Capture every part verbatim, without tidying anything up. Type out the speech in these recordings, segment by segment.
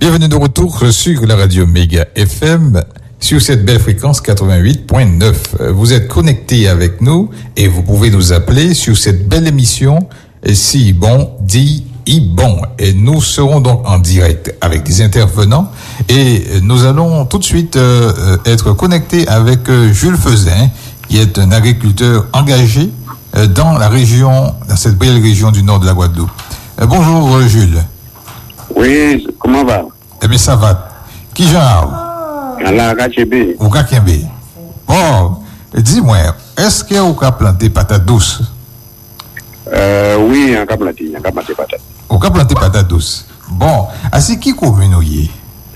Bienvenue de retour sur la radio Méga F M sur cette belle fréquence quatre-vingt-huit point neuf. Vous êtes connectés avec nous et vous pouvez nous appeler sur cette belle émission Si Bon dit I Bon. Et nous serons donc en direct avec des intervenants et nous allons tout de suite euh, être connectés avec euh, Jules Fezin, qui est un agriculteur engagé euh, dans la région, dans cette belle région du nord de la Guadeloupe. Euh, bonjour euh, Jules. Oui, comment va? Eh bien, ça va. Qui genre? Allah Rachebe. Ou Kakembe. Bon, dis-moi, est-ce que vous avez planté patate douce? Euh, oui, on a planté, on a planté patate. Vous avez planté patate douce. Bon, à ce qui commune vous y?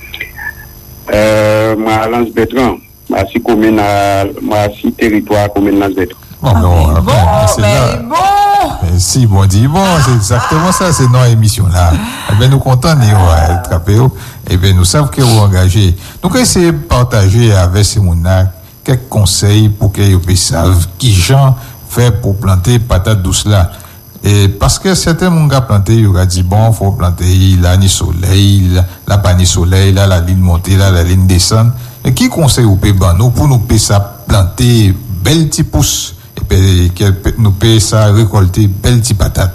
Euh, ma lance Bétran, ma si commune, ma si territoire commune lance Bétran. Bon, mais bon, bon, c'est mais là. bon. Mais si, bon, dis bon, c'est exactement ça, c'est notre émission là. Eh bien, nous comptons de vous attraper. Eh bien, nous savons que vous engagez. Donc, essayez de partager avec ces gens-là quelques conseils pour qu'ils savent qui gens fait pour planter patate douce là. Et parce que certains gens qui planté, ils ont dit bon, faut planter là, ni soleil, là, là, pas ni soleil, là, la ligne montée, là, la ligne descend. Et qui conseille au pays, nous, pour nous payer ça, planter belle petite pousse? Et puis, nous payons ça, récolter belle petite patate.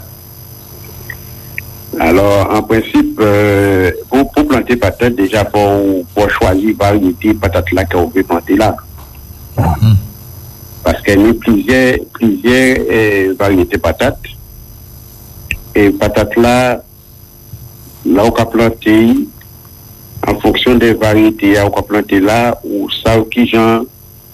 Alors, en principe, euh, pour, pour planter patate, déjà, pour, pour choisir variété patate là qu'on veut planter là. Mm-hmm. Parce qu'il y a plusieurs, plusieurs euh, variétés patates. Et patate là, là, on peut planter, en fonction des variétés, on peut planter là, ou ça, ou qui genre,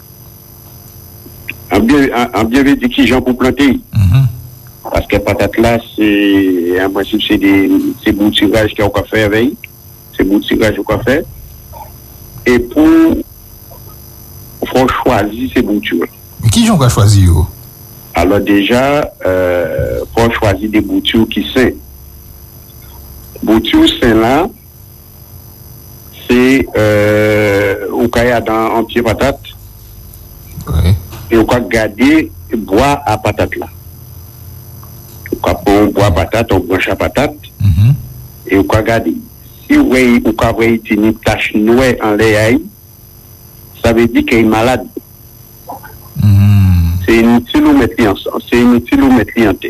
en bien, en bien dit qui j'en pour planter. Mm-hmm. Parce que patate là, c'est, en principe, c'est des, c'est bouturage qu'on va faire avec. C'est bouturage qu'on va faire. Et pour, faut choisir ces boutures. Mais qui j'en va choisir? Alors déjà, euh, faut choisir des boutures qui sont. Boutures, c'est là, c'est, euh, au cas dans, en pied patate. Oui. Et on va garder bois à patate là. On va prendre bois à patate, on branche à patate, mm-hmm. Et on va garder. Si on va voir une tache noire en l'air, ça veut dire qu'il est malade. Mm-hmm. C'est inutile de mettre ensemble, c'est inutile de mettre en terre.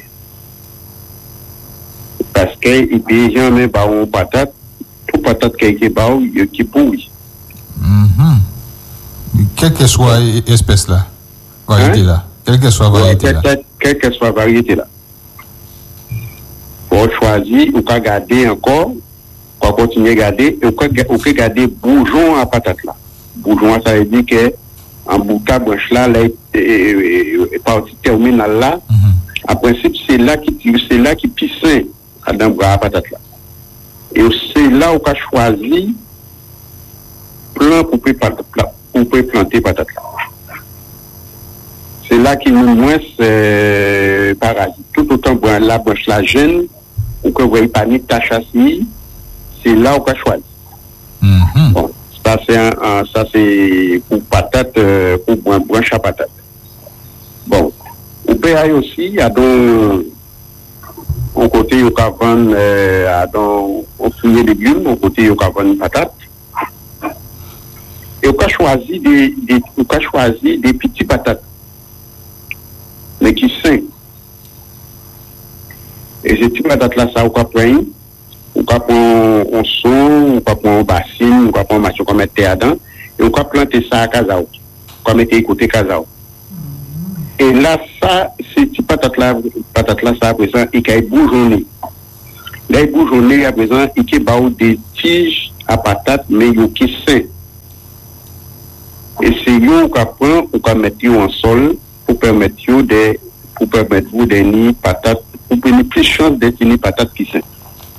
Parce qu'il peut jamais pas une patate, toute patate qui est bas, qui pourrit. Mm-hmm. Quelle que soit l'espèce là. Variété hein? Là. Quelle que soit variété là. Quelle que soit variété là. Pour choisir, ou qu'à garder encore, pour continuer à garder, ou qu'à garder bourgeon à patate là. Bourgeon, ça veut dire que en bouca branche là, la partie terminale là, mm-hmm. En principe, c'est là qui c'est là qui pisse dans bras à patate là. Et c'est là où on choisi plan pour pour planter patate là. C'est là qu'il nous moins euh, parasite. Tout autant que la branche la jeune, ou que vous voyez pas ni tache assise, c'est là où on choisit. Mm-hmm. Bon, ça c'est un, un, ça c'est pour patate, euh, pour branche à patate. Bon, au P A aussi, il y a donc, au côté, il y a vendre, euh, dans, au fruits et légumes, au côté, il y a vendre patate. Et on a choisi des, des, on a choisi des petits patates. Mais qui sont. Et ces petits patates là, ça, on va prendre, on va prendre un son, on va prendre un bassin, on va prendre un machin qu'on met dedans, et on va planter ça à Kazao. On va mettre écouter Kazao. Et là, ça, ces petits patates là, patates là, ça, à présent, il est bourgeonné. Là, il bourgeonné, à présent, il y a des tiges à patates, mais il qui sont. Et c'est eux qu'on prend, on va mettre en sol, pour permettre de pour permettre vous de ni patates pour donner plus de chance d'être ni patates qui sont.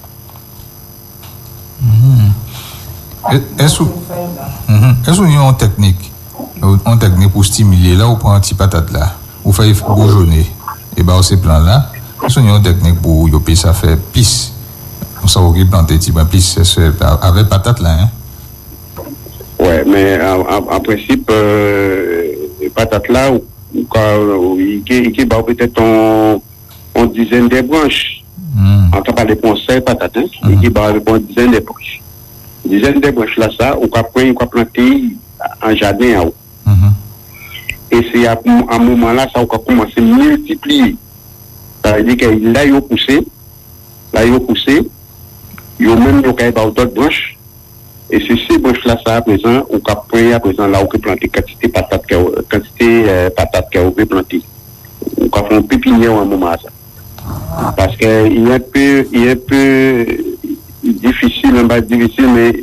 Mm-hmm. Est-ce mm-hmm. est-ce qu'il y a une technique une technique pour stimuler là ou prend un petit patate là ou faire bourgeonner et ben ces plans là est-ce qu'il y a une technique pour y ça faire plus on s'en planter petit plus avec patate là hein? Ouais, mais en, en, en principe euh, patate là il y a peut-être une dizaine de branches. Mm. En tout cas, les conseils patates, il y a une dizaine de branches. dizaine de branches là, ça, on va prendre, on va planter en jardin en haut. Mm-hmm. Et c'est à un moment là, ça, on va commencer à multiplier. Ça veut dire que là, il a poussé, là, il a poussé, il a même d'autres branches. Et c'est ces branches-là, ça, à présent, on va prendre, à présent, là, on peut planter quantité patate, quantité euh, patate qu'on peut planter. On va faire un pépinière à un moment ça. Parce qu'il est un peu, il est un peu difficile, un peu difficile, mais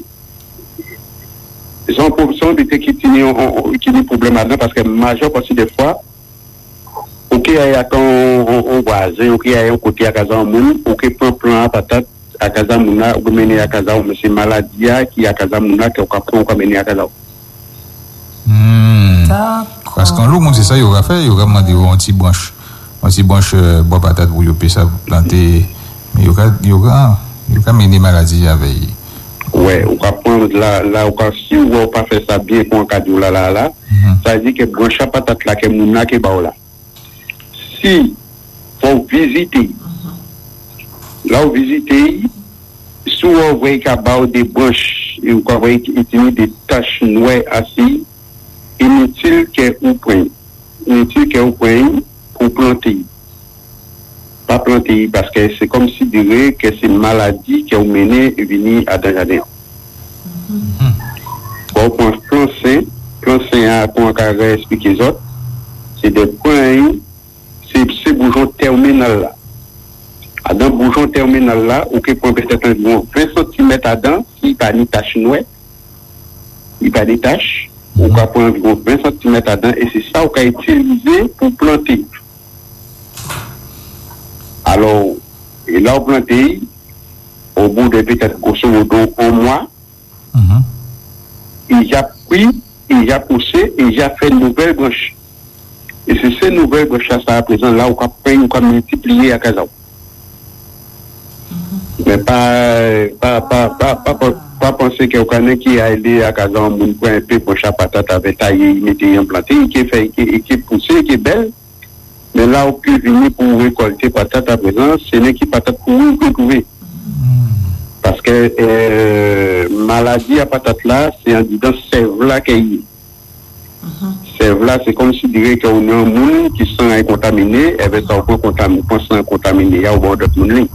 son profession qui qui des problèmes là-dedans, parce que majeure partie des fois, ok, il y a un voisin, ok, il y a un côté à Casa Moun, ok, prend plan à patate à Casa Mouna, ou mener à Casa, mais c'est maladie qui à Casa Mouna qui on va mener à Casa. Parce qu'en l'eau, c'est ça, il y aura fait, il y aura demandé une petite branche. Si branche euh, bois patate pour yoper ça planter mais il y aura il y aura il y aura mener maladie avec ouais on va prendre là là on si on va pas faire ça bien pour un cadeau là là là mm-hmm. Ça veut dire que branche patate là que mouna que ba là si faut visiter mm-hmm. Là on visiter si on voit qu'il y a des branches et on voit qu'il y a des taches noires assis inutile que on prenne inutile que on prenne pour planter. Pas planter parce que c'est comme si dirait que c'est une maladie qui a mené et venu à dans jardin. Bon, pour plan sain, plan sain à pour expliquer les autres, c'est des points, c'est ce bouchon terminal là. À dans bouchon terminal là, on peut prendre peut-être environ vingt centimètres à dedans, s'il pas une tache noire, il pas des taches, on peut prendre environ vingt centimètres à dedans et c'est ça qu'on a utilisé pour planter. Alors, et là, on planté, au bout de peut-être grosso modo un mois, mm-hmm. Il a pris, il a poussé, et il a fait une nouvelle branche. Et c'est ces nouvelles branches-là, à présent, là, on va multiplier à Casa. Mm-hmm. Mais pas, pas, pas, pas, pas, pas, pas penser qu'il y a quelqu'un qui a aidé à Casa, on peut un peu branche à patate avec taillé, metté implanté, qui est fait, qui, qui est poussé, qui est belle. Mais là, on peut venir pour récolter patate à présent, ce n'est qui patate pour vous retrouver. Parce que euh, maladie à patate là, c'est un disant sève là qu'il y a. Sève là, c'est comme si dirait qu'on a un monde qui sont contaminés, et bien ça on peut contaminer, pensant contaminé, il y a au bord de monde.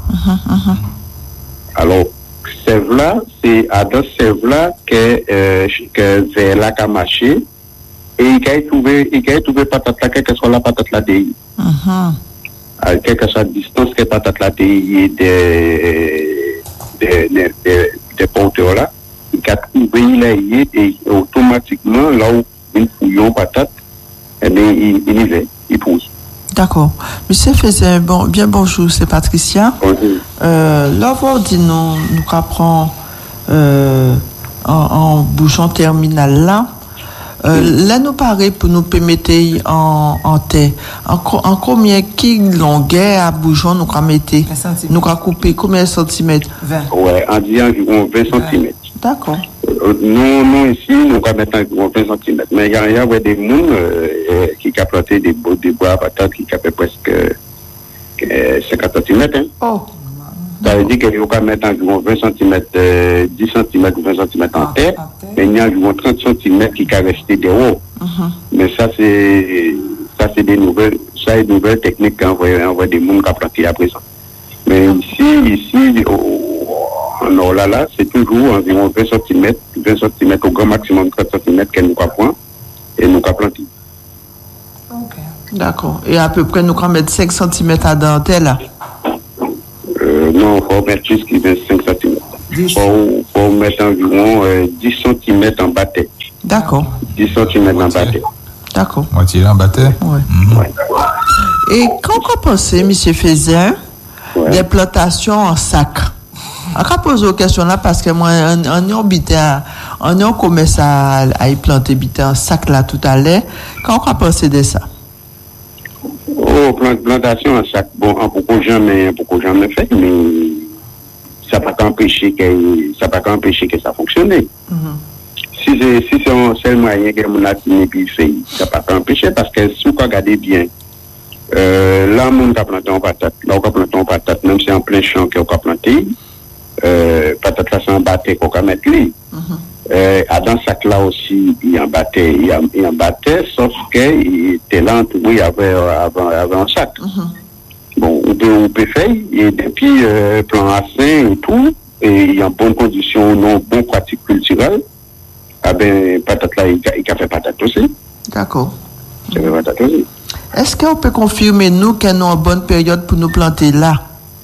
Alors, sève là, c'est à dans sève là que, euh, que vers là qu'a marché. Et il a trouvé, il a trouvé patate là, quelle que soit la patate là, de uh-huh. À quelle que soit la distance que patate là, de des, des, des, des porteurs là, il a trouvé, il a y et automatiquement, là où il fouillon patate, eh bien, il, il y va, il pousse. D'accord. Monsieur faisait bon, bien bonjour, c'est Patricia. Okay. Euh, là, vous dit nous, nous apprend euh, en, en bouchon terminal là. Euh, là, nous paraît pour nous permettre en, en terre. En, en combien qui longueur à bouchon nous avons mis? Nous avons coupé combien de centimètres? vingt. Ouais, en disant environ vingt centimètres. D'accord. Euh, nous, nous, ici, nous avons mettre environ vingt centimètres. Mais il y a, y a ouais, des gens euh, qui ont planté des, des bois à patates qui ont fait presque euh, cinquante centimètres. Hein. Oh. Ça veut dire qu'il faut mettre environ vingt centimètres, euh, dix centimètres ou vingt centimètres en terre, mais il y a environ trente centimètres qui sont restés dehors. Uh-huh. Mais ça, c'est, ça, c'est des nouvelles, ça, c'est des nouvelles techniques qu'on voit, on voit des gens qui ont planté à présent. Mais ici, ici, au, en Orlala, c'est toujours environ vingt centimètres, vingt centimètres au grand maximum trente centimètres que nous avons et nous avons planté. Ok. D'accord. Et à peu près, nous avons mettre cinq centimètres à dentelle là? Euh, non, il faut mettre jusqu'à vingt-cinq centimètres. Il faut, faut mettre environ euh, dix centimètres en bâtée. D'accord. dix centimètres en bâtée. D'accord. Moitié en bâtée? Oui. Mm-hmm. Ouais. Et quand on pense, M. Fézin, ouais. Des plantations en sac, on va poser une question là parce que moi, on a commencé à, à y planter en sac là tout à l'heure. Quand on va penser de ça? Oh, plantation en sac, bon, beaucoup jamais, beaucoup jamais fait, mais ça n'a pas empêché que ça pas empêché que ça fonctionne. Mm-hmm. Si c'est si c'est un seul moyen que mon atteint puis fait, ça n'a pas empêché parce que si vous regardez bien, euh, là on a planté en patate, là on a planté en patate, même si c'est en plein champ qu'on a planté, euh, patate là, c'est un bâté qu'on va mettre lui. Euh, dans ce sac là aussi, il y a un bâté, il y a, il y a un bâté, sauf qu'il était là entouré avec, avec, avec un sac. Mm-hmm. Bon, on peut, on peut faire, et depuis euh, plan A cinq et tout, et il y a une bonne condition, non, bonne pratique culturelle, ah ben, patate là, il, il a fait patate aussi. D'accord. Il a fait patate aussi. Est-ce qu'on peut confirmer, nous, qu'il y a une bonne période pour nous planter là?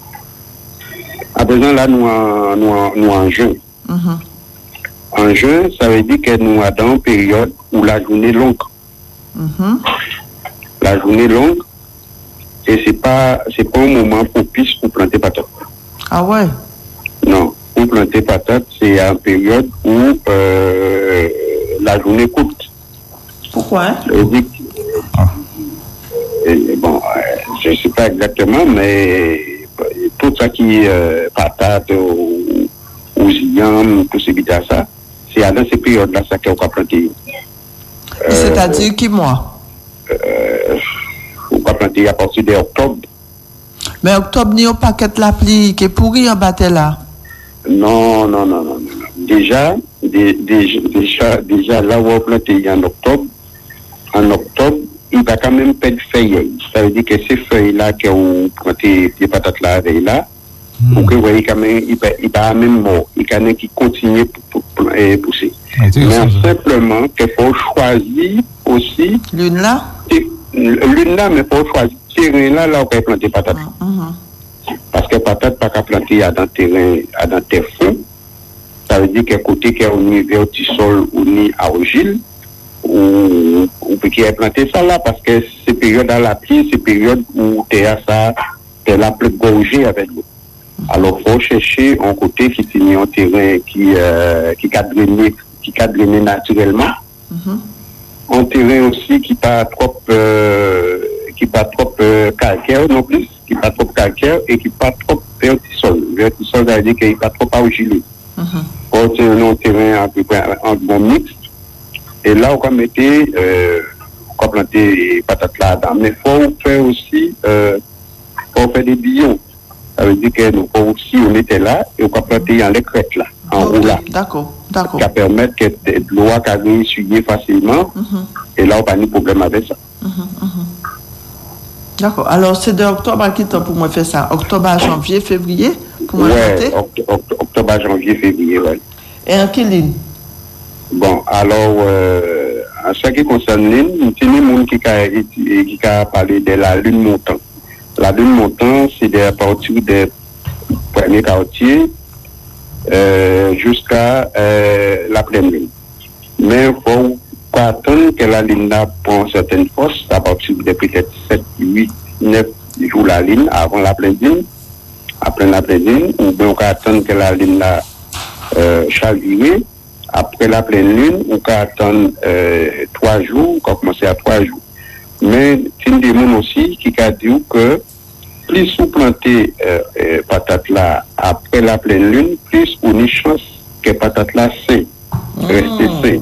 À présent, là, nous en, nous en, nous en juin. Mm-hmm. En juin, ça veut dire que nous sommes dans une période où la journée est longue. Mm-hmm. La journée est longue et ce n'est pas, c'est pas un moment propice pour planter patate. Ah ouais? Non, pour planter patate, c'est une période où euh, la journée est courte. Pourquoi? Hein? Ça veut dire que, ah. et, bon, je ne sais pas exactement, mais tout ça qui est euh, patate ou, ou ziyam, tout ce qui est à ça, c'est dans ces périodes-là ça qu'on va planter. Euh, C'est-à-dire qui mois? euh, On va planter à partir d'octobre. Mais octobre, il y a un paquet de la pluie qui est pourri en bâtiment là. Non, non, non, non, non. Déjà, dé, dé, déjà, déjà, là où on plante en octobre, en octobre, il va quand même pas de feuilles. Ça veut dire que ces feuilles-là qu'on plante les patates là, là, mm. donc vous voyez quand même, il va, il va même mort. Il y en a qui continue pour, pour, pour pousser. Mais simplement qu'il faut choisir aussi. L'une là? L'une là, mais il faut choisir. Terrain là, là, on peut planter patates. Mm-hmm. Parce que patate, pas qu'à planter à dans terrain, à dans terre fond. Ça veut dire qu'à côté, qu'il y a un niveau au sol ou ni argile, ou on peut qu'il y ait planté ça là, parce que c'est période à la pluie, c'est période où terre ça, terre la plus gorgée avec l'eau. Alors, il faut chercher un côté qui finit un terrain qui, euh, qui a drainé, qui a drainé naturellement. Mm-hmm. Un terrain aussi qui pas trop, euh, qui pas trop euh, calcaire non plus, qui pas trop calcaire et qui pas trop vertisol. Vertisol, ça veut dire qu'il n'est pas trop argilé. Mm-hmm. On a un terrain à peu près en bon mixte. Et là, on va mettre, euh, on va planter patates là-dedans. Mais il faut faire aussi, euh, faut faire des billons. Ça veut dire que nous, aussi, on était là et on va planter en l'écrète là, en okay. haut là. D'accord, d'accord. Qui va permettre que l'eau va essuyer facilement. Mm-hmm. Et là, on n'a pas de problème avec ça. Mm-hmm, mm-hmm. D'accord. Alors, c'est de octobre à quel temps pour moi faire ça? Octobre à janvier, février? Pour moi ouais, octobre, octobre à janvier, février, oui. Et en quelle ligne? Bon, alors, euh, en ce qui concerne l'île, c'est le monde qui a, qui a parlé de la lune montante. La lune montante, c'est à partir des premiers quartiers euh, jusqu'à euh, la pleine lune. Mais il faut attendre que la lune prend certaines forces à partir de peut-être sept, huit, neuf jours la lune avant la pleine lune. Après la pleine lune, ou bien on peut attendre que la lune euh, chavire. Après la pleine lune, on peut attendre euh, trois jours, on peut commencer à trois jours. Mais il y a des gens aussi qui ont dit que plus vous plantez euh, euh, patate là après la pleine lune, plus on a une chance que patate là sain. Restez sain.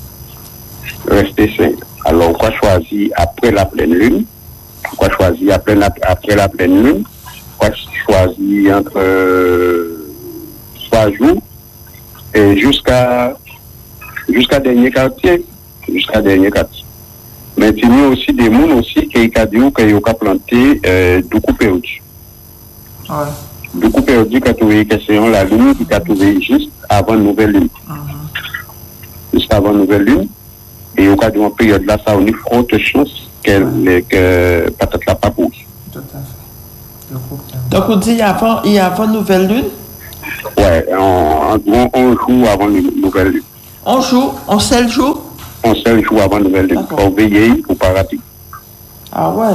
Restez sain. Alors on va choisir après la pleine lune, on va choisir après la, après la pleine lune, on va choisir entre euh, trois jours et jusqu'à jusqu'à dernier quartier, jusqu'à dernier quartier. Mais il y a aussi des gens aussi qui ont dit qu'ils ont planté euh, du coup perdu. Ouais. Du coup perdu, qui a trouvé que c'est la lune qui a trouvé juste avant la nouvelle lune. Uh-huh. Juste avant la nouvelle lune. Et au cas d'une période là, ça a une forte chance que, ouais. que patate la pas pousse. Tout à fait. Donc on dit avant, il y a avant la nouvelle lune? Ouais, on, on, on joue avant la nouvelle lune. On joue, on sait le jour? On sait le jour avant la nouvelle lune. Pour veiller, pour pas rater. Ah ouais.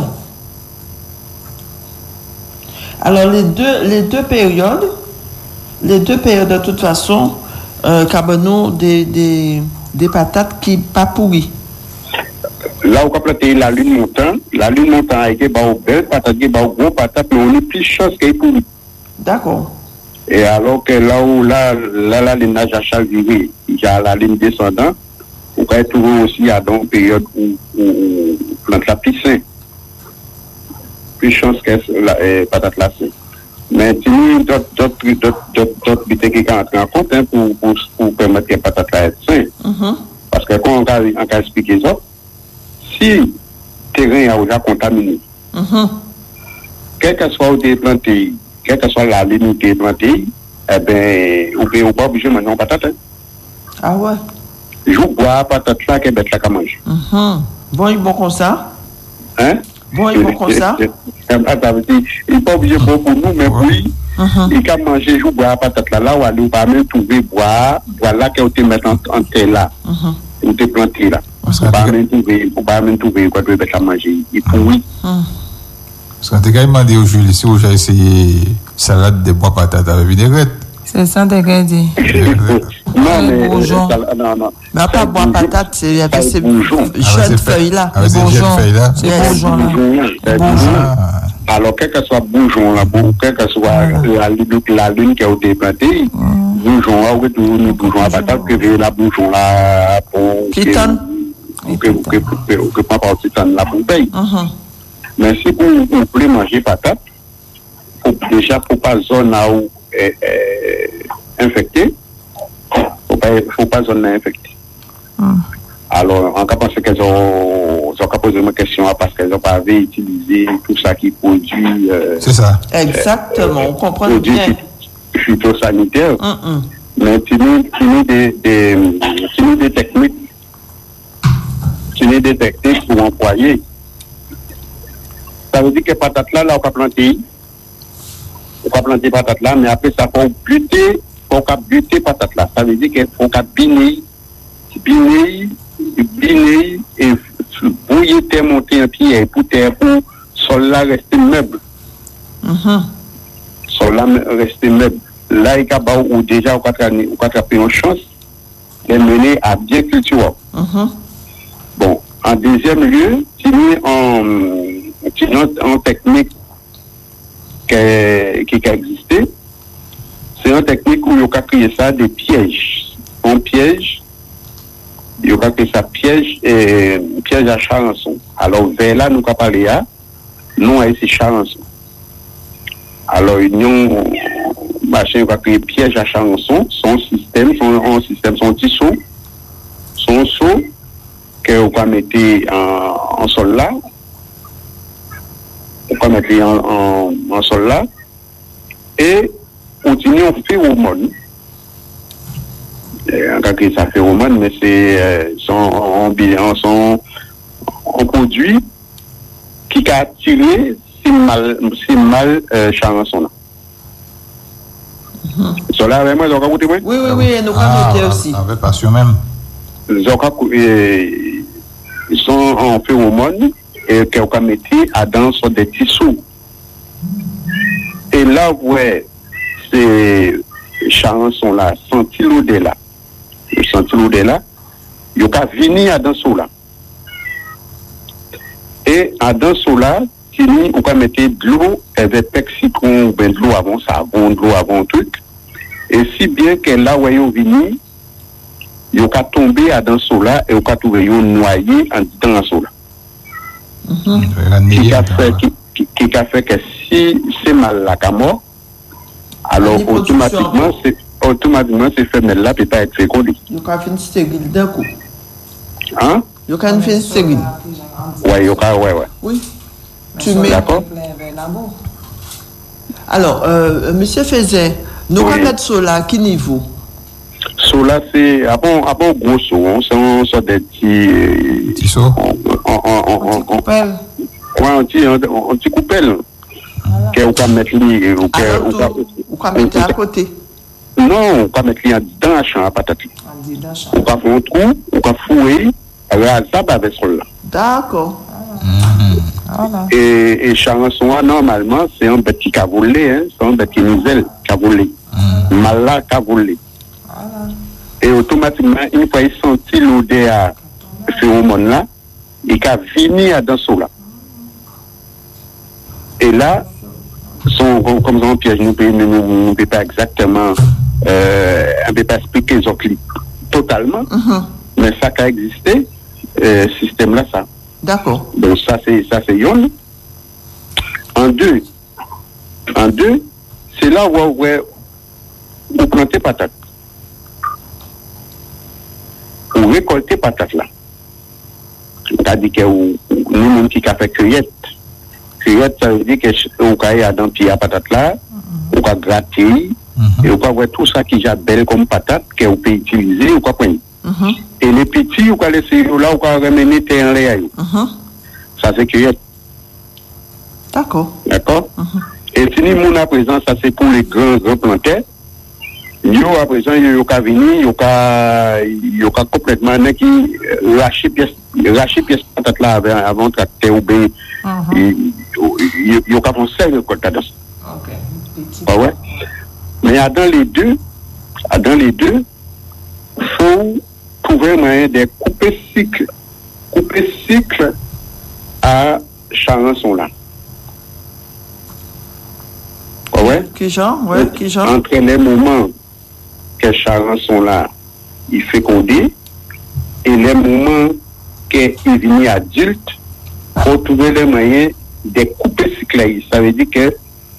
Alors les deux, les deux périodes, les deux périodes de toute façon, euh, cabanon des, des, des patates qui pas pourries. Là, on va planter la lune montante. La lune montante a été belle patate, gros patate, mais on est plus chance qu'elle pourrit. D'accord. Et alors que là où là, là, la ligne a chaviré, il y a la ligne descendante, on peut trouver aussi à une période où on plante la piscine. Plus chance que la eh, patate la sain. Mais il y a d'autres d'autres bêtises qui entrent en compte hein, pour, pour, pour permettre que les patates là être saines. Mm-hmm. Parce que quand on a, on a expliqué ça, si le terrain est déjà contaminé, mm-hmm. quel que soit où tu es planté, quelle que soit la ligne où tu es planté, eh bien, on n'est pas obligé maintenant de patate. Hein. Ah ouais? Je bois patate là que bête là qu'à manger. Mm-hmm. Bon, il est bon comme ça? Hein? Bon, il est bon comme ça? Il n'est pas obligé pour nous, mais oui, il peut manger, je bois patate là, là où aller, ou pas même trouver bois, voilà que tu mets en terre là, ou tu planté là. Ou pas même trouver, ou pas même trouver quoi tu veux manger. Il faut oui. Parce qu'on t'a quand même demandé au Jules ici où j'ai essayé salade de bois patate avec vinaigrette. C'est ça, t'as qu'à dire. Non, mais. Non, non. Mais à part bois patate, c'est avec ces jeunes feuilles là. Avec ces jeunes feuilles là. C'est bourgeon là. Alors, quel que soit bourgeon là, quel que soit la lune qui a été plantée, bourgeon là, ou tout bourgeon à patate, que la bourgeon là pour. Titane. Que pas par titane là pour payer. Mais si vous voulez manger patate, déjà, pour pas zone là où infectée, il ne faut pas zone infectée. Mm. Alors, on peut penser qu'elles ont, ont posé une question parce qu'elles n'ont pas utilisé tout ça qui produit. Euh, C'est ça. Exactement, euh, on comprend bien. Phytosanitaire. Mm-mm. Mais tu as des, des, des techniques, tu as des techniques pour employer. Ça veut dire que patate là, là, on peut planter. On peut planter patate là, mais après ça, il faut buter, il faut buter patate là. Ça veut dire qu'il faut biner, biner, biner et bouiller terre, monter en pierre pour terre, pour sol là rester meuble. Mm-hmm. Sol là rester meuble. Là, il y a ou déjà, on peut attraper une chance de mener à bien cultiver. Mm-hmm. Bon, en deuxième lieu, si nous en, en technique qui a existé, c'est une technique où on a créé ça des pièges. Un piège, on a créé ça piège et piège à charançon. Alors, vers là, nous avons parlé à, nous avons ici charançon. Alors, nous machin va créer piège à charançon, son système, son un système, son petit saut, son saut qu'on va mettre en, en sol là. On va mettre en, en, en sol là et continuer à faire phéromone. En cas que ça phéromone, mais c'est euh, son, son, son, un produit qui a attiré si mal, si mal euh, charançon là. Mm-hmm. Sol là, vraiment, ils ont écouté moi? Oui, oui, oui, nous avons noté aussi. Avec passion même. Ils sont en phéromone. Et qu'on va mettre à dans sur des tissus. Et là, ouais, ces charançons-là, senti l'odeur là, senti l'odeur là, ils vont venir à dans ce là. Et à dans ce là, on va mettre de l'eau avec pexicon, ben de l'eau avant savon, de l'eau avant truc. Et si bien que là où ils vont venir, ils vont tomber à dans ce là et ils vont trouver noyé en dans ce là. Mm-hmm. Qui a fait, qui, qui, qui a fait que si c'est mal la mort, alors automatiquement c'est automatiquement ces femelles là peut pas être fécondées. Il y a une stérile d'un coup. Hein? Il y a une fin stérile. Ouais, il y a ouais ouais. Oui. Tu mets. D'accord. Alors, euh, Monsieur Fezet, nous allons mettre cela à quel niveau? Cela c'est à bon à bon gros saut, c'est un sort de petits petits sauts. On coupelle. Ouais, on dit on dit coupelle. Que on peut mettre lui ou que on peut mettre à côté. Non, on peut mettre lui dans la chambre à patate. On peut faire un trou, on peut fouiller avec ça avec cela. D'accord. Et et charançon normalement c'est un petit cavolé hein, c'est un petit nouvelle cavolé. Mala cavolé. Et automatiquement, une fois qu'il sentit l'odeur à phéromone là, il a fini à dans ce là. Et là, son, comme un piège, nous ne pouvons pas exactement, euh, on ne peut pas expliquer les autres totalement, mm-hmm. mais ça qui a existé, euh, système là, ça. D'accord. Donc ça c'est ça c'est yon. En deux, en deux, c'est là où, où, où vous plantez patate. Vous récoltez patate là. C'est-à-dire que nous, nous qui avons fait cueillette. Cueillette, ça veut dire que vous avez dans pied à patate là, vous avez gratté, et vous avez tout ça qui est belle comme patate, que vous pouvez utiliser, vous pouvez prendre. Mm-hmm. Et les petits, vous pouvez laisser là, vous pouvez ramener terre en l'air. Mm-hmm. Ça, c'est cueillette. D'accord. D'accord? Mm-hmm. Et si nous, à présent, ça, c'est pour les grands, grands planteurs. Yo, à présent, yo, yo, ka vini, yo, ka, yo, ka complètement, qui lâcher pièce, lâcher pièce patate là avant de tracter ou bien, yo, yo, ka font ça, yo, quand t'as dans ça. Ok. Ah ouais? Mais dans les deux, dans les deux, faut trouver un moyen de couper cycle, couper cycle à Charançon là. Ah ouais? Quel genre? Ouais, quel genre? Entre les moments que Charançon là, il fécondé, et les moments qu'il vient adulte, il faut trouver les moyens de couper ce cycle. Ça veut dire que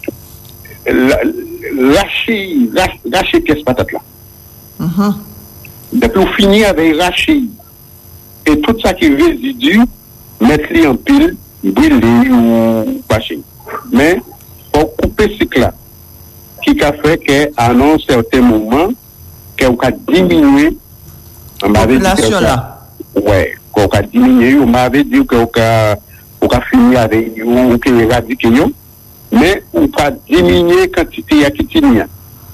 lâcher, lâcher pièce patate là. Mm-hmm. Depuis on finit avec lâcher, et tout ça qui est résidu, mettre-les en pile, brûler ou bâcher. Mais pour couper ce cycle là, qui a fait qu'à un certain moment, qu'on a diminué la population là. Oui, qu'on a diminué, on m'avait dit qu'on a, on a fini avec nous, qu'on a éradiqué nous, mais on a diminué la quantité qui tinha.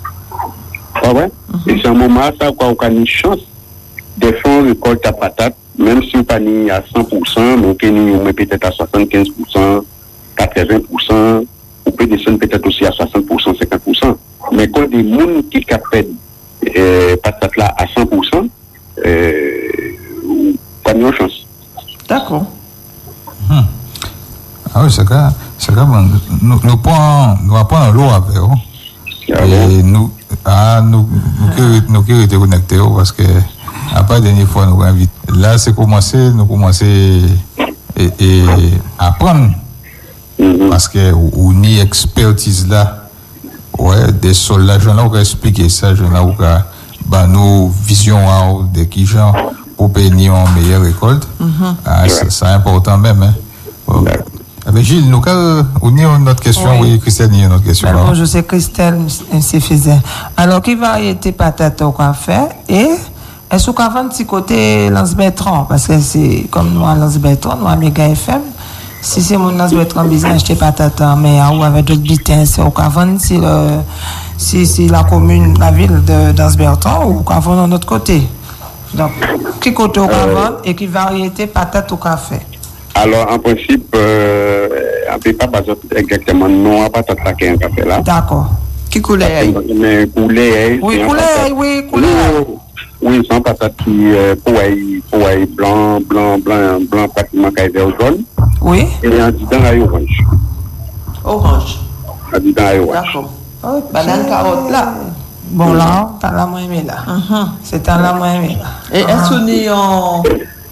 Ah ouais? Mm-hmm. Et c'est un moment ça qu'on a une chance de faire une récolte à patate, même si on pas ni à cent pour cent, mais on est peut-être à soixante-quinze pour cent, quatre-vingts pour cent, on peut descendre peut-être aussi à soixante pour cent, cinquante pour cent. Mais quand des gens qui captent euh, patate là à cent pour cent, euh, pas de chance. D'accord. Hum. Ah oui, c'est ça. C'est ça. Nous, nous prenons, nous apprenons l'eau avec eux. Ah et bon? nous, ah, nous, nous, nous, nous, nous connectés parce que, après, la dernière fois, nous invitons. Là, c'est commencé, nous commencer et, et apprendre. Mm-hmm. Parce que, ou ni expertise là. Ouais, des sols là, j'en ai expliqué ça, j'en ai bah, nos visions de qui genre pour payer une meilleure récolte. Mm-hmm. Ah, c'est, c'est important même. Hein. Bon. Avec Gilles, nous, on a une autre question. Oui, oui Christelle, il y a une autre question. Bon, je sais Christelle, c'est faisait. Alors, qui variété patate au café et est-ce qu'on a un petit côté Lance Bertrand? Parce que c'est comme nous à Lance Bertrand, nous à Méga F M. Si c'est mon Lance Bertrand business, acheter patate, mais ou avec d'autres bulletins, c'est au Cavon, si, le, si, si la commune, la ville de Lance Bertrand ou au Cavon de notre côté. Donc, qui côté au Cavon et qui variété patate au café? Alors, en principe, euh, on ne peut pas baser exactement non à patate là qui est un café là. D'accord. Qui couleur? Mais couleur. Oui, couleur, oui, couleur. Oui, c'est un patate qui euh, pour être blanc, blanc, blanc, blanc, pratiquement qui est vert jaune. Oui. Et en dedans, il y a orange. Orange. En dedans, il y a orange. D'accord. Oh, banane carotte là. Bon, là, t'as la moins aimée là. Uh-huh. C'est à la moins aimée là. Et est-ce qu'on est en.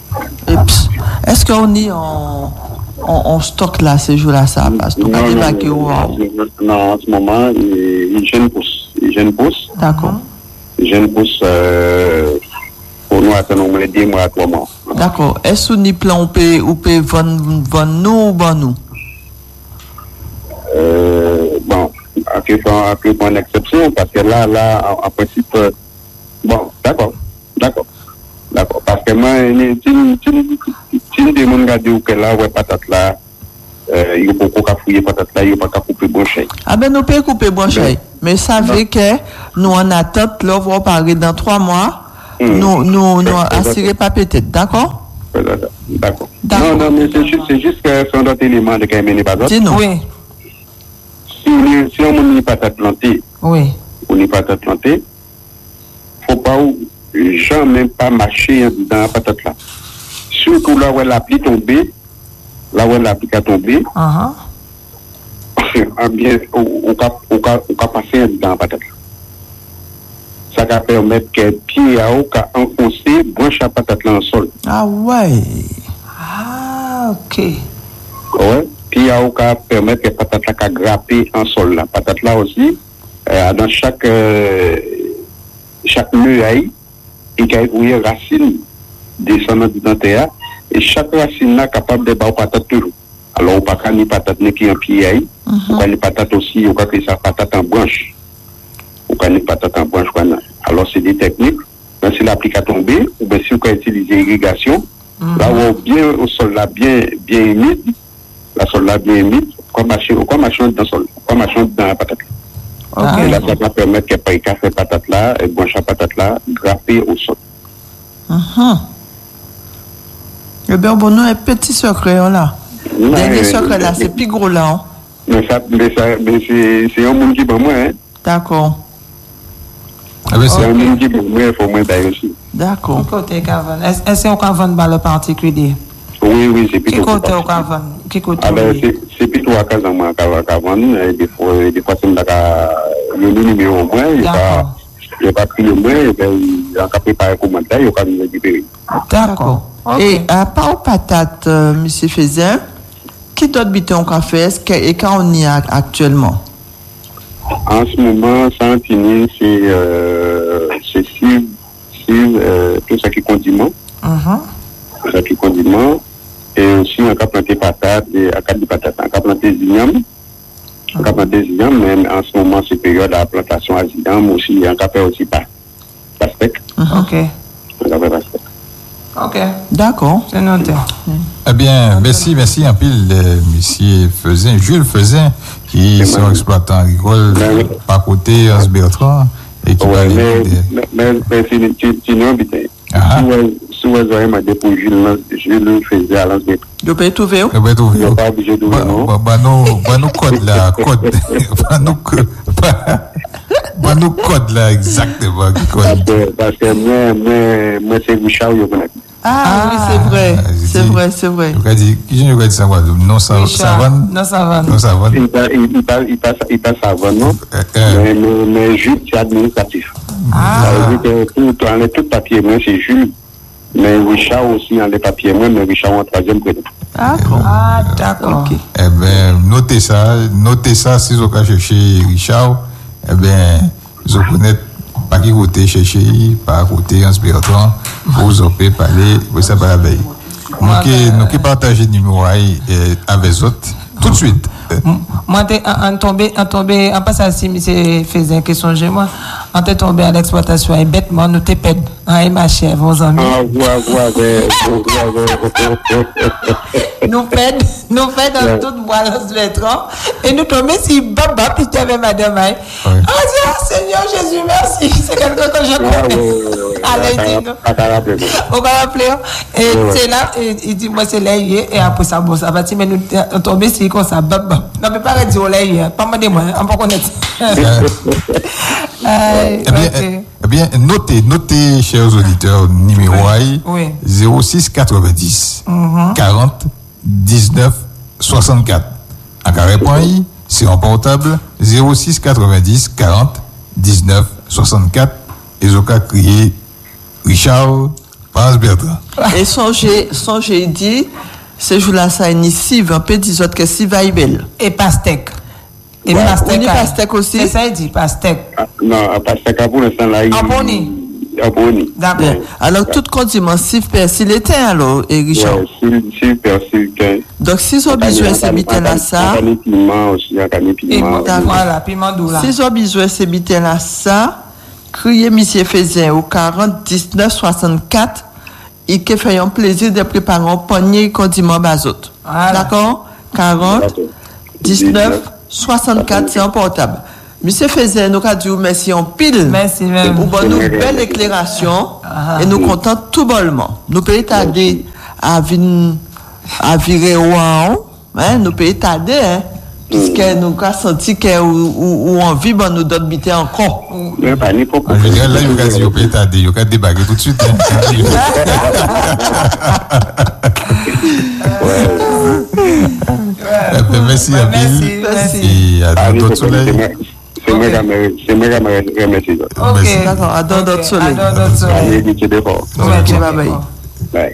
Est-ce qu'on est en. En, en stock là, ces jours-là, ça passe. Donc, non, non, non, non, en ce moment, il jeune pousse. Il jeune pousse. D'accord. Il jeune pousse euh, pour nous attendre les deux mois à trois mois. D'accord. Est-ce qu'on y plan, on peut, on peut vendre, vendre nous ou vendre nous? Euh, bon, à quel point exception, parce que là, là, en, en principe, euh, bon, d'accord, d'accord, d'accord. Parce que moi, si nous demandons à dire que là, ouais, patate là, il y a beaucoup à fouiller patate là, il n'y a pas qu'à couper bon chèque. Ah ben, nous pouvons couper bon chèque. Mais ça veut que nous en attente, là, on va parler dans trois mois, mmh. nous, nous, nous assurer pas peut-être, d'accord? D'accord. Non, non, mais c'est juste, c'est juste que c'est un autre élément de quand même pas d'autre. Dis-nous. Oui. Si on si on n'est pas plantée, oui. On n'est pas plantée, faut pas jamais pas marcher dans la patate là. Surtout là où la pluie tombée, là où la pluie a tombé, uh-huh. bien, on va passer dans la patate. Ça va permettre que pied à eau enfoncé, branche la patate là en sol. Ah ouais. Ah, ok. Ouais. Pied à eau va permettre que la patate là grapper en sol. La patate là aussi, euh, dans chaque euh, chaque muraille, il y a une racine descendant du terre et chaque racine là capable de battre patate toujours. Alors on pas qu'à ni patate ni qui en pied, on peut ni patate aussi, on peut que ça patate en branche. On peut ni patate en branche. Alors c'est des techniques. Mais si l'applique à tomber, ou bien si on peut utiliser l'irrigation, mm-hmm. là où bien au sol là bien bien humide, la sol là bien humide, comme marcher, comme marcher dans le sol, comme marcher dans la patate. Okay. Et là ça va permettre que pas casser patate là, et branche à patate là, grapper au sol. Uh-huh. Eh bien, bon, nous, un petit secret là. Le dernier secret là, c'est plus gros là. Hein? Mais, ça, mais, ça, mais c'est, c'est un monde qui va moi. Hein? D'accord. Ah, mais c'est okay. Un monde qui va moi, il faut moi d'ailleurs aussi. D'accord. Est-ce qu'on va vendre dans le particulier? Oui, oui, c'est plutôt. Qui côté on va vendre? Qui côté? Ah, ben, c'est, c'est plutôt à casa moi qu'on va vendre. Des fois, des fois, c'est le numéro au moins. Il n'y a pas pris le moins, il n'y a pas préparé un commentaire, il n'y a pas de récupérer. D'accord. Okay. Et à part patates, euh, M. Faisin, qui d'autres bitons qu'on fait et quand on y est actuellement? En ce moment, Santini, c'est euh, c'est cible, cible euh, tout ça qui est condiment. Uh-huh. Tout ça qui est condiment. Et aussi, on a planté patates, et à quatre patates, on a planté zignam. On a planté zignam, mais en ce moment, c'est période à plantation à zignam aussi, on a fait aussi pas. Pastèque. Uh-huh. Ok. On a fait pastèque. Ok. D'accord. C'est noté. Eh bien, merci, merci en pile, euh, monsieur Faisin, Jules Faisin, qui est un exploitant agricole par côté Hans Bertrand et qui va aller. Mais, mais, mais c'est une ambité. Si vous avez demandé pour Jules, Jules Faisin à Hans Bertrand. Vous pouvez trouver où? Vous pouvez trouver où? Pas obligé de trouver, non? Bah, nous code là, code. Bah, nous Bah, nous code là, exactement. Parce que moi, moi, moi, c'est Richard, je connais. Ah, ah, oui, c'est vrai. Ah, c'est dit, vrai, c'est vrai. Je dit, qui je dit ça, non, ça, savane. Non, savane. Non, savane. Il passe, il passe, il passe, il passe savane, non? Euh, euh. Mais, mais, mais Jules, c'est administratif. Ah. Ça veut dire que tout, dans les tout papiers, moi, c'est Jules. Mais Richard aussi, dans les papiers, moi, mais Richard en troisième prénom. D'accord. Ah, d'accord. Okay. Eh bien, notez ça, notez ça, si vous avez cherché Richard, eh bien, vous connaissez pas qui côté chercher, pas côté Hans Bertrand, vous avez parlé, vous savez pas la veille. Nous qui partagez le numéro avec les autres, tout de suite. Moi, en tombé, en tombé, en passant si monsieur faisait une question chez moi, en t'est tombé à l'exploitation et bêtement, nous t'es pède, hein, ma chère, vos amis. Ah, ouais, ouais, nous pède, nous pède dans toute bois dans Bertrand, et nous tombons si baba, puis tu avais madame, hein. Ah, Dieu, Seigneur Jésus, merci, c'est quelqu'un que je connais. Allez, dis-nous. On va rappeler, et c'est là, il dit, moi, c'est là, et après ça, bon, ça va, mais nous tombons si comme ça, baba. Non, mais pas dire au lait, pas me dire moi, on va connaître. Eh bien, notez, notez, chers auditeurs, numéro oui. zéro six quatre-vingt-dix mm-hmm. quarante dix-neuf soixante-quatre. En carré point I, c'est en portable zéro six quatre-vingt-dix quarante dix-neuf soixante-quatre. Et je vais crier Richard Hans Bertrand. Et songez, songez dit. Ce jour-là, ça initie, un peu des autres que si va y belle. Et pastèque. Et ouais. Pastèque. Pastèque aussi. C'est ça, il dit, pastèque. Ah, non, pastèque, pour l'instant, là, il. Abonni. Abonni. D'accord. Ouais. Alors, tout condiment, si persil était, alors, et Richard. Oui, si persil était. Donc, si vous avez besoin, c'est biter là, ça. Il y a piment aussi, il y a piment. Voilà, piment doux là. Si vous avez besoin, c'est biter là, ça. Criez, monsieur Faisin, au quarante dix-neuf soixante-quatre. Et qui fait un plaisir de préparer un panier condiment bazot. Voilà. D'accord? quarante, dix-neuf, soixante-quatre, c'est un portable. Monsieur Faisin, nous avons dit merci en pile. Merci même. Pour bonne une belle éclaration. Ah. Et nous comptons tout bonnement. Nous pouvons tarder à, vin, à virer au haut. Hein? Nous pouvons tarder, hein? Puisque nous avons senti qu'on envie de nous donner encore. Mais pas ni pour. En général, là, il y a des gens qui ont des gens qui ont débarqué tout de suite. Merci à Bill. Merci. Et à d'autres soleils. C'est moi qui remercie. Ok, d'accord. À d'autres soleils. À d'autres soleils. Ok, bye bye. Bye.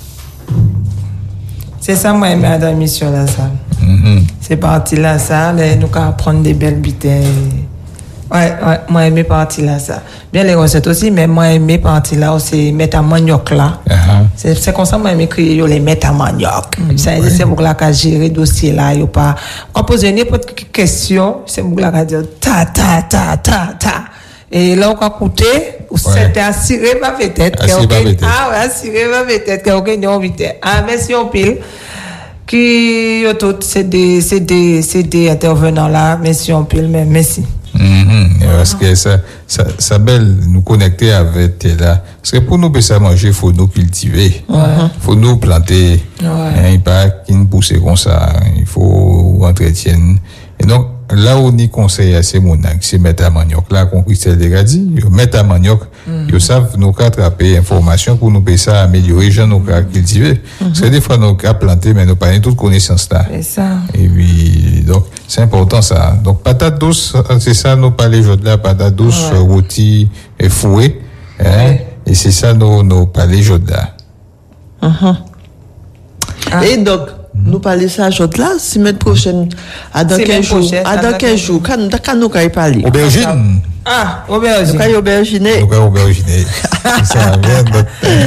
C'est ça, moi, madame, mission là, ça. Mm-hmm. C'est parti là, ça. Là, nous allons prendre des belles bouteilles. Ouais, ouais, moi aimé partie là ça. Bien les recettes aussi, mais moi aimé partie là c'est mettre à manioc là. Uh-huh. C'est c'est comme ça moi aimé créer yo les mettre à manioc. Mm, ça ouais. C'est pour la ka gérer dossier là, yo pas on pose n'importe quelle question, c'est pour la ka dire ta ta ta ta ta. Et là on a coûté ou c'était assuré pas peut-être que ah ouais, assuré pas peut-être que aucun non vite. Ah mais si on pile qui yo tout c'est des c'est des c'est des intervenants là, mais si on pile même merci. Mm-hmm. Parce que ça, ça, ça belle nous connecter avec là. Parce que pour nous ça manger, il faut nous cultiver, il ouais. faut nous planter. Il ouais. n'y a pas qui nous pousse comme ça. Il faut entretenir. Et donc là où on conseille à ces mounaks, c'est mettre à manioc là, qu'on Christelle déjà dit, mettre à manioc, mm-hmm. ils savent nous attraper information pour nous ça améliorer, gens nous cultiver. Mm-hmm. Parce que des fois nous planter, mais nous pas toute connaissance là. C'est ça. Et puis donc c'est important ça. Donc patate douce, c'est ça nous parler aujourd'hui là, patate douce, ouais. rôti et fouet, hein, ouais. et c'est ça nous nous parler aujourd'hui là. Mm-hmm. Ah. Et donc nous parler ça aujourd'hui là, semaine prochaine, à dans quinze jours, à dans quinze jours, quand quand nous allons parler. Aubergine. Ah, aubergine. Nous allons auberginer. Nous allons auberginer. Ça vient de.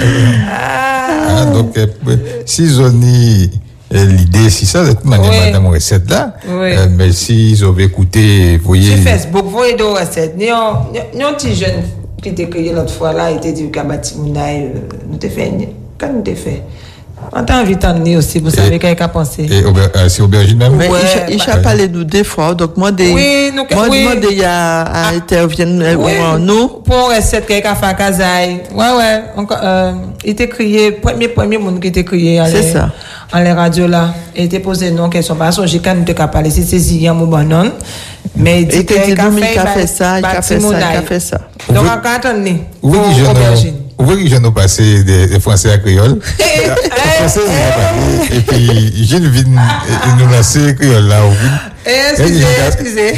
Ah, donc si ils ont l'idée, si ça, de toute manière, oui. madame recette là, oui. euh, mais si ils ont écouté, vous voyez. Sur Facebook, vous voyez des recettes. Nous avons un petit jeune qui était créé l'autre fois là, il était dit qu'à Batimouna, nous t'ai fait, quand nous t'ai fait. On t'a invité à venir aussi, vous savez qu'il y a pensé. Et auber, euh, c'est aubergine même? Ouais, il a parlé nous des fois, donc moi, des, oui, nous, moi, oui. moi, il y a, à intervenir, oui. nous. Pour recette, qu'il y a fait à Kazaï. Ouais, ouais, encore, euh, il était crié, premier, premier monde qui était crié. C'est ça. En les radios là. Il était posé non, question pas, j'ai quand même te parler, c'est Ziyam ou Banon. Mais il dit qu'il a fait ça, il a fait ça, il a fait ça. Donc, encore attendez. Oui, aubergine. Oui, je nous passé des Français à créole. Et puis, Gilles vient nous lancer créole là. Excusez, excusez.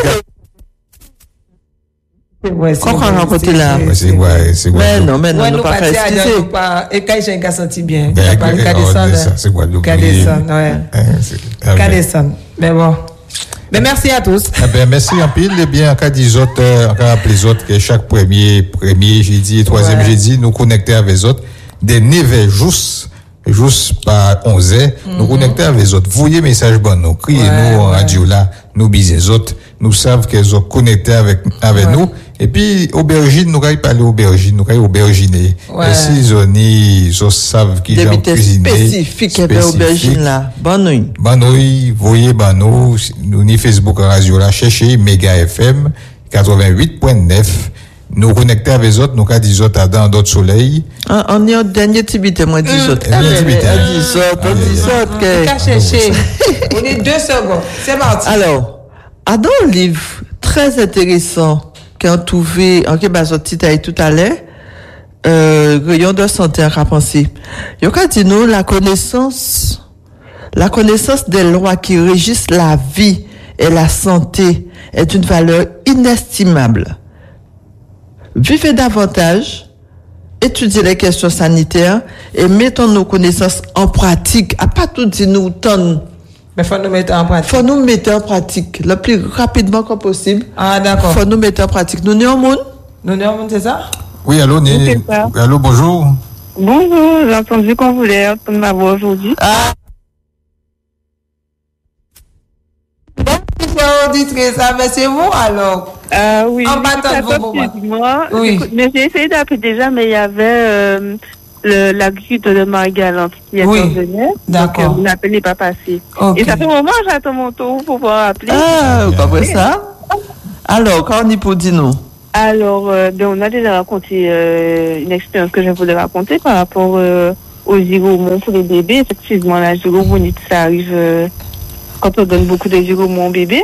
Quand on rencontre là. C'est vrai, c'est vrai. Mais non, mais non, nous pas faire excuser. Et quand j'ai un senti bien. C'est quoi, Cadesson, ouais. Cadesson. Mais bon. Mais merci à tous. Eh ben, merci en pile. Et bien, encore des autres, euh, encore rappeler les autres que chaque premier, premier jeudi et troisième ouais. jeudi, nous connecter avec les autres. Des neuf juste, juste par onze heures, mm-hmm. nous connecter avec les autres. Voyez message bon, nous, criez-nous ouais, en ouais. radio là, nous bisez les autres. Nous savons qu'ils ont connecté avec, avec ouais. nous. Et puis, aubergine, nous allons parler aubergine, nous allons auberginer. Ouais. Et si ils savent qu'ils ont cuisiné. Spécifique, spécifique. Aubergine là. Bonne nuit. Bonne nuit, voyez, bonne nuit. Nous, ni Facebook radio là, cherchez Mega F M quatre-vingt-huit point neuf. Nous connecter avec les autres, nous avons des autres dans d'autres soleils. On est au dernier tibité, moi, dix autres. Dernier tibité. dix autres, dix autres. On est chercher. On est deux secondes. C'est parti. Alors, à dans un livre très intéressant qu'on trouvé en Québec sorti tout à l'heure, euh, rayon de santé à penser. Il y a dit nous la connaissance, la connaissance des lois qui régissent la vie et la santé est une valeur inestimable. Vivez davantage, étudiez les questions sanitaires et mettons nos connaissances en pratique. À pas tout dire nous tonnes. Mais faut nous mettre en pratique. Faut nous mettre en pratique le plus rapidement que possible. Ah, d'accord. Faut nous mettre en pratique. Nous sommes au monde. Nous sommes au monde, c'est ça? Oui, allô, Néné. Allô, bonjour. Bonjour, j'ai entendu qu'on voulait entendre ma voix aujourd'hui. Ah. Bon, auditrice, mais c'est vous alors? Euh, oui. En battant de vos moi. Oui. Mais j'ai essayé d'appeler déjà, mais il y avait, euh, Le, la goutte de Marie-Galante qui est oui, intervenue. D'accord. Donc, euh, vous n'appelez pas passé. Okay. Et ça fait un moment que j'attends mon tour pour pouvoir appeler. Ah, pas vrai ça? Alors, quand on y peut dire nous? Alors, euh, ben, on a déjà raconté euh, une expérience que je voulais raconter par rapport euh, aux zygomons pour les bébés. Effectivement, la zygomonite, ça arrive euh, quand on donne beaucoup de zygomons au bébé.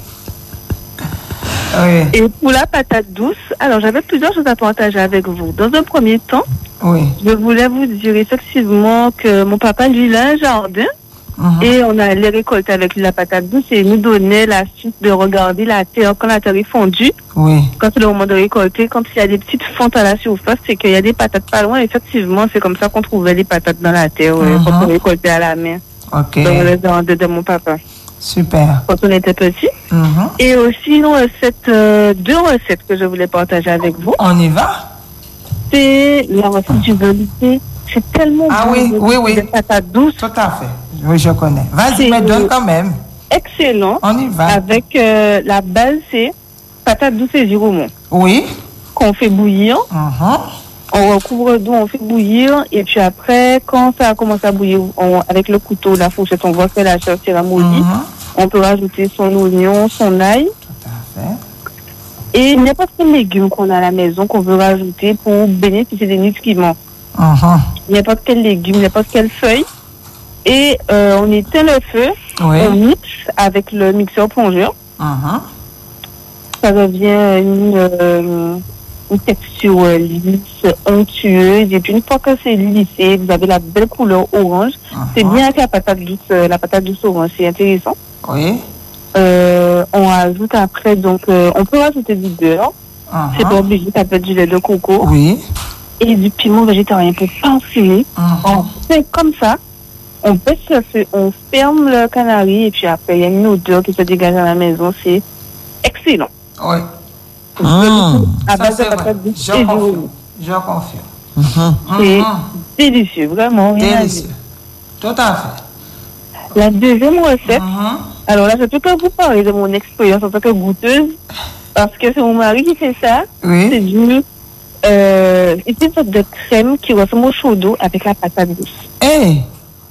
Oui. Et pour la patate douce, alors j'avais plusieurs choses à partager avec vous. Dans un premier temps, oui. je voulais vous dire effectivement que mon papa, lui, il a un jardin uh-huh. et on allait récolter avec lui la patate douce et il nous donnait l'astuce de regarder la terre quand la terre est fondue. Oui. Quand c'est le moment de récolter, quand il y a des petites fentes à la surface, c'est qu'il y a des patates pas loin. Effectivement, c'est comme ça qu'on trouvait les patates dans la terre uh-huh. quand on récoltait à la main. Ok. Dans le jardin de mon papa. Super. Quand on était petit. Mm-hmm. Et aussi une recette, euh, deux recettes que je voulais partager avec vous. On y va? C'est la recette du velouté. C'est tellement ah, bon. oui, oui, oui. Des patates douces. Tout à fait. Oui, je connais. Vas-y, mais donne quand même. Excellent. On y va. Avec euh, la base, c'est patates douces et giromont. Oui. Qu'on fait bouillir. Mm-hmm. On recouvre d'eau, on fait bouillir. Et puis après, quand ça commence à bouillir, on, avec le couteau, la fourchette, on voit que la chair s'est ramollie. Mm-hmm. On peut rajouter son oignon, son ail. Tout à fait. Et n'importe quel légume qu'on a à la maison, qu'on veut rajouter pour bénéficier des nutriments. Mm-hmm. N'importe quel légume, n'importe quelle feuille. Et euh, on éteint le feu. Oui. On mixe avec le mixeur plongeur. Mm-hmm. Ça devient une... Euh, une texture lisse, onctueuse, et puis une fois que c'est lissé, vous avez la belle couleur orange. Uh-huh. C'est bien avec la patate douce, la patate douce orange, c'est intéressant. Oui. Euh, on ajoute après, donc, euh, on peut rajouter du beurre. Uh-huh. C'est pas obligé, ça peut être du lait de coco. Oui. Et du piment végétarien pour penser. Uh-huh. On fait comme ça, on baisse le feu, on ferme le canari, et puis après, il y a une odeur qui se dégage à la maison, c'est excellent. Oui. Mmh. À base de patates douces et giromont. Je confirme. Mmh. C'est mmh. délicieux, vraiment. Délicieux. Tout à fait. La deuxième recette, mmh. alors là, je peux que vous parler de mon expérience en tant que goûteuse, parce que c'est mon mari qui fait ça. Oui. C'est du, euh, c'est une sorte de crème qui ressemble au chaud d'eau avec la patate douce. Eh! Hey.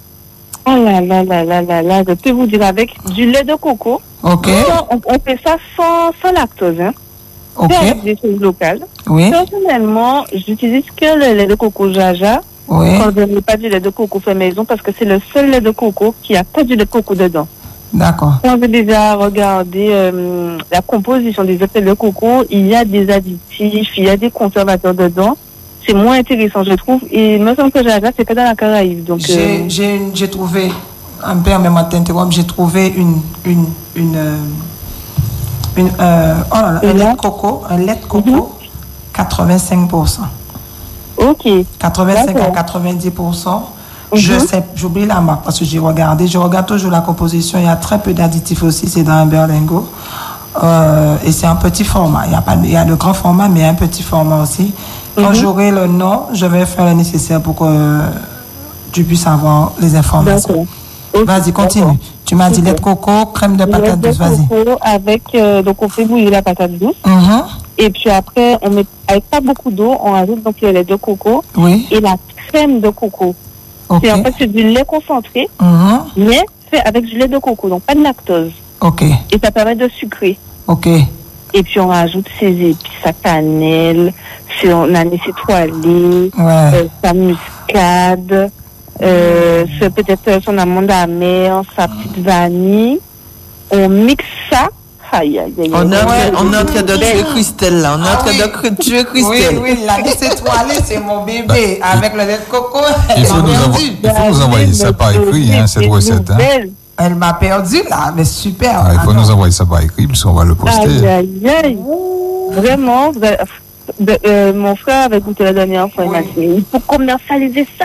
Oh là là là là là là, je peux vous dire avec du lait de coco. Ok. On, on fait ça sans, sans lactose, hein. Ok. Avec des choses locales. Oui. Personnellement, j'utilise que le lait de coco Jaja. Oui. Quand je n'ai pas du lait de coco fait maison, parce que c'est le seul lait de coco qui a pas du lait de coco dedans. D'accord. Quand j'ai déjà regardé euh, la composition des œufs de coco, il y a des additifs, il y a des conservateurs dedans. C'est moins intéressant, je trouve. Et il me semble que Jaja, c'est que dans la Caraïbe. Donc, j'ai, euh... j'ai, j'ai trouvé, un permets-moi de t'interrompre, j'ai trouvé une, une, une, euh, une euh, oh là là, un lait de coco, un lait de coco, mm-hmm. quatre-vingt-cinq pour cent. Ok. quatre-vingt-cinq à quatre-vingt-dix pour cent. Mm-hmm. Je sais, j'oublie la marque parce que j'ai regardé. Je regarde toujours la composition. Il y a très peu d'additifs aussi. C'est dans un berlingot. Euh, et c'est un petit format. Il y a pas, il y a le grand format, mais un petit format aussi. Quand mm-hmm. j'aurai le nom, je vais faire le nécessaire pour que euh, tu puisses avoir les informations. Okay. Vas-y, continue. D'accord. Tu m'as dit lait de coco, crème de patate douce, vas-y. Avec, euh, donc on fait bouillir la patate douce. Mm-hmm. Et puis après, on met, avec pas beaucoup d'eau, on ajoute donc le lait de coco. Oui. Et la crème de coco. Okay. C'est en fait c'est du lait concentré, mm-hmm. mais fait avec du lait de coco, donc pas de lactose. Ok. Et ça permet de sucrer. Ok. Et puis on rajoute ses épices, sa cannelle, son anis étoilé, ouais. euh, sa muscade. Euh, c'est peut-être son amande amère, sa petite vanille. On mixe ça. Aïe, aïe, aïe, on, est ouais, on est en train de tuer Christelle là. On est ah, en train oui. de tuer Christelle. Oui, oui, la liste étoilée, c'est mon bébé. Avec le lait de coco, il faut, nous, envo- il faut nous envoyer ça par écrit, hein, cette recette. Hein. Elle m'a perdu là, mais super. Ah, il faut Attends. nous envoyer ça par écrit, parce qu'on va le poster. Aïe, aïe, aïe. Vraiment, vous avez... De, euh, mon frère avait goûté la dernière fois, oui. Il m'a dit, il faut commercialiser ça.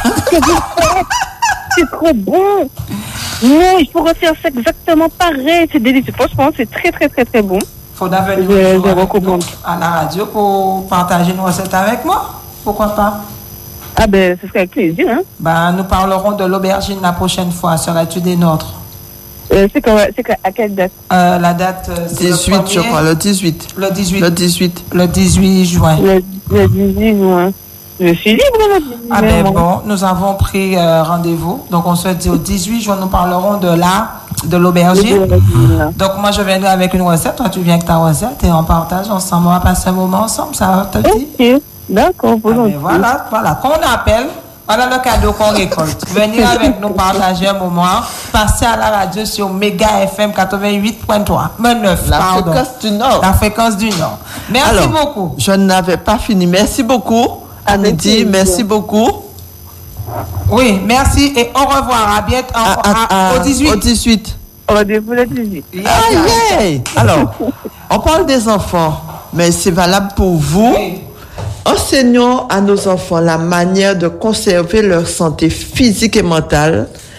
C'est trop bon. Non, il faut refaire ça exactement pareil. C'est délicieux. Franchement, c'est très, très, très, très bon. Il faudra venir je, je recommande. à la radio pour partager une recette avec moi. Pourquoi pas? Ah ben, ce serait avec plaisir. Hein? Ben, nous parlerons de l'aubergine la prochaine fois. Serais-tu des nôtres? Euh, c'est, quand, c'est quand, à quelle date? euh, La date, euh, c'est dix-huit, le premier, je crois, le dix-huit. Le dix-huit. Le dix-huit. Le dix-huit juin. Le, le dix-huit juin. Je suis libre le dix-huit Ah ben bon, nous avons pris euh, rendez-vous. Donc, on se dit au dix-huit juin, nous parlerons de la, de l'aubergine. Donc, moi, je viendrai avec une recette. Toi, tu viens avec ta recette et on partage ensemble. On va passer un moment ensemble, ça te dit? Ok, d'accord. Ah ben voilà, voilà. Qu'on appelle. Voilà le cadeau qu'on récolte. Venir avec nous partager un moment. Passer à la radio sur Méga F M quatre-vingt-huit point trois. neuf, la pardon. fréquence du Nord. La fréquence du Nord. Merci Alors, beaucoup. Je n'avais pas fini. Merci beaucoup. Annie, merci beaucoup. Oui, merci et au revoir. À bientôt. À, à, à, au dix-huit. Au dix-huit. Rendez-vous le dix-huit. Ah, yeah. Alors, on parle des enfants, mais c'est valable pour vous. Oui. Enseignons à nos enfants la manière de conserver leur santé physique et mentale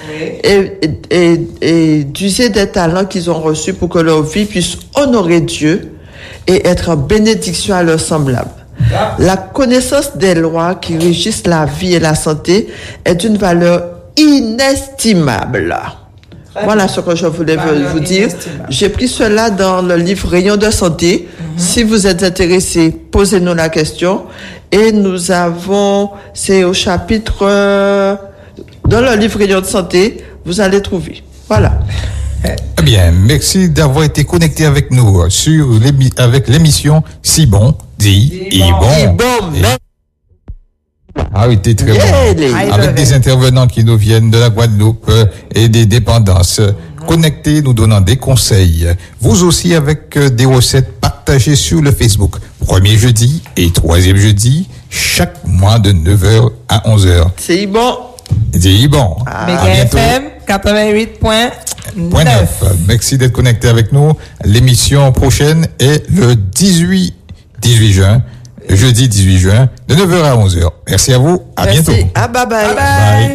oui. et, et, et d'user des talents qu'ils ont reçus pour que leur vie puisse honorer Dieu et être en bénédiction à leurs semblables. La connaissance des lois qui régissent la vie et la santé est d'une valeur inestimable. Très voilà bien. Ce que je voulais valeur vous dire. J'ai pris cela dans le livre Rayon de santé. Mm-hmm. Si vous êtes intéressé, posez-nous la question. Et nous avons, c'est au chapitre, euh, dans le livre Rayon de santé, vous allez trouver. Voilà. Eh bien, merci d'avoir été connecté avec nous sur l'émi- avec l'émission Si bon, dit, et bon. Et bon, et... Ah oui, t'es très yeah, bon. Les... Avec des intervenants qui nous viennent de la Guadeloupe et des dépendances. Connectés, nous donnant des conseils. Vous aussi avec des recettes partagées sur le Facebook. Premier jeudi et troisième jeudi, chaque mois de neuf heures à onze heures. C'est bon. C'est bon. Ah. Méga F M quatre-vingt-huit point neuf. Merci d'être connecté avec nous. L'émission prochaine est le dix-huit juin, jeudi dix-huit juin, de neuf heures à onze heures. Merci à vous. À Merci. bientôt. Ah, bye bye. Bye bye. Bye.